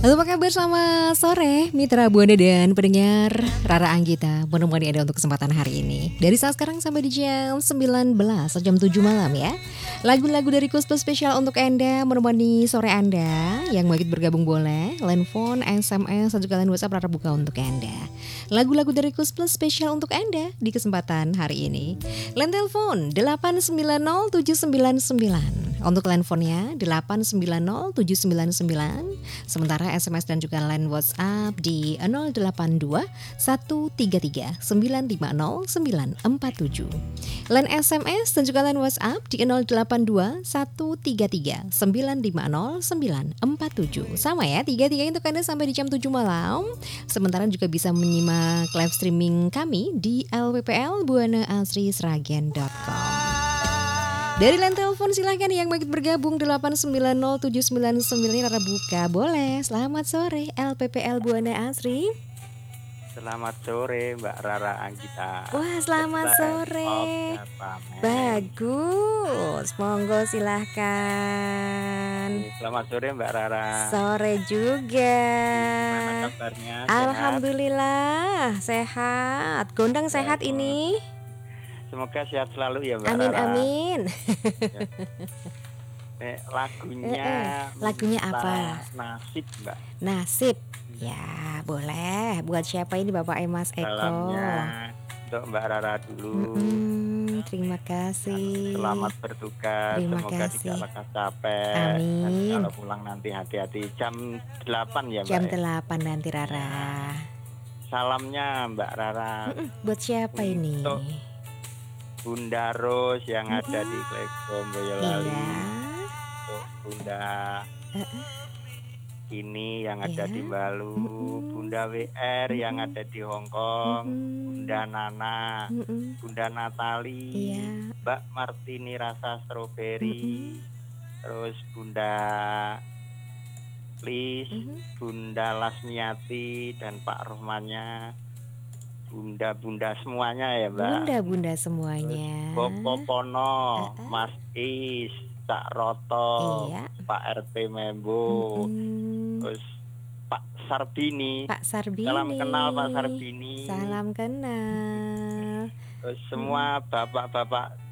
Halo, apa kabar? Selamat sore Mitra Buana dan pendengar Rara Anggita menemani Anda untuk kesempatan hari ini. Dari saat sekarang sampai di jam 19, jam 7 malam ya. Lagu-lagu dari Kusplus spesial untuk Anda menemani sore Anda. Yang mau ikut bergabung boleh line phone, SMS, dan juga line WhatsApp Rara buka untuk Anda. Lagu-lagu dari Kusplus spesial untuk Anda di kesempatan hari ini. Line telepon 8907999. Untuk line phone-nya 8907999. Sementara SMS dan juga line WhatsApp di 082 133 950 947. Line SMS dan juga line WhatsApp di 082 133 950 947. Sama ya, 33 untuk Anda sampai di jam 7 malam. Sementara juga bisa menyimak live streaming kami di lpplbuanaasrisragen.com. Dari line telepon silahkan yang mau ikut bergabung 8907999 Rara buka boleh. Selamat sore LPPL Buana Asri. Selamat sore Mbak Rara Anggita. Wah, selamat sore. Bagus. Monggo silahkan. Selamat sore Mbak Rara. Sore juga. Gimana kabarnya? Alhamdulillah sehat. Gondang sehat ini. Semoga sehat selalu ya Mbak Amin, Rara. amin. Lagunya apa? Nasib Mbak. Nasib. Ya boleh. Buat siapa ini Bapak Mas Eko? Salamnya untuk Mbak Rara dulu. Terima kasih. Selamat bertugas. Terima Semoga kasih. tidak lekas capek. Amin. Dan kalau pulang nanti hati-hati jam 8 ya Mbak. Jam 8 nanti Rara. Salamnya Mbak Rara. Buat siapa ini? Bunda Ros yang ada di Kleksom Boyolali. Iya. Untuk Bunda ini yang ada di Balu, Bunda WR yang ada di Hongkong, Bunda Nana, Bunda Natali, Iya. Mbak Martini rasa stroberi, terus Bunda Lis, Bunda Lasmiati dan Pak Rohmannya, bunda-bunda semuanya ya Mbak. Bunda-bunda semuanya. Bopo Pono, Mas Is, Cak Roto, Iya. Pak RT Membo, terus Pak Sarbini. Pak Sarbini. Salam kenal Pak Sarbini. Salam kenal. Terus semua bapak-bapak